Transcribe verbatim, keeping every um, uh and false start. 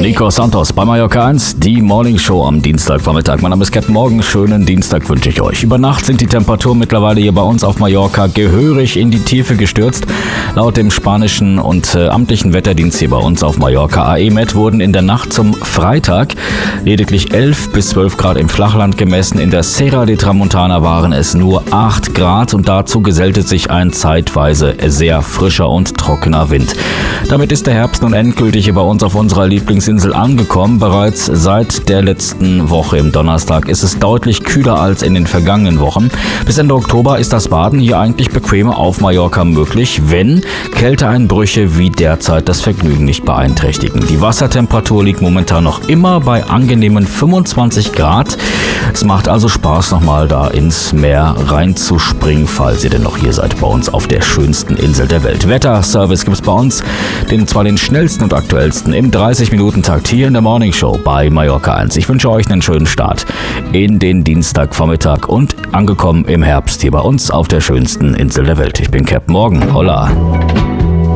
Nico Santos bei Mallorca eins, die Morning Show am Dienstagvormittag. Mein Name ist Captain Morgan, schönen Dienstag wünsche ich euch. Über Nacht sind die Temperaturen mittlerweile hier bei uns auf Mallorca gehörig in die Tiefe gestürzt. Laut dem spanischen und äh, amtlichen Wetterdienst hier bei uns auf Mallorca A E M E T wurden in der Nacht zum Freitag lediglich elf bis zwölf Grad im Flachland gemessen. In der Serra de Tramontana waren es nur acht Grad und dazu gesellte sich ein zeitweise sehr frischer und trockener Wind. Damit ist der Herbst nun endgültig hier bei uns auf unserer Lieblingsinsel angekommen. Bereits seit der letzten Woche im Donnerstag ist es deutlich kühler als in den vergangenen Wochen. Bis Ende Oktober ist das Baden hier eigentlich bequemer auf Mallorca möglich, wenn Kälteeinbrüche wie derzeit das Vergnügen nicht beeinträchtigen. Die Wassertemperatur liegt momentan noch immer bei angenehmen fünfundzwanzig Grad. Es macht also Spaß, nochmal da ins Meer reinzuspringen, falls ihr denn noch hier seid bei uns auf der schönsten Insel der Welt. Wetterservice gibt es bei uns, den zwar den schnellsten und aktuellsten im dreißig-Minuten-Takt hier in der Morning Show bei Mallorca eins. Ich wünsche euch einen schönen Start in den Dienstagvormittag und angekommen im Herbst hier bei uns auf der schönsten Insel der Welt. Ich bin Captain Morgan. Holla!